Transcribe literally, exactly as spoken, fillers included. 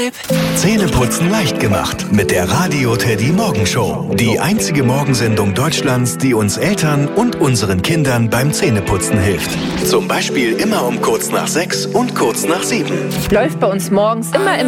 Tipp? Zähneputzen leicht gemacht mit der Radio Teddy Morgenshow. Die einzige Morgensendung Deutschlands, die uns Eltern und unseren Kindern beim Zähneputzen hilft. Zum Beispiel immer um kurz nach sechs und kurz nach sieben. Läuft bei uns morgens immer im